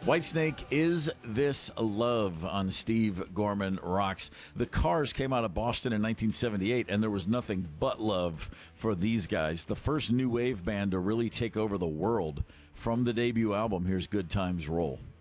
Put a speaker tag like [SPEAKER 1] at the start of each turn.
[SPEAKER 1] Whitesnake, Is This Love on Steve Gorman Rocks. The Cars came out of Boston in 1978, and there was nothing but love for these guys. The first new wave band to really take over the world. From the debut album, here's Good Times Roll.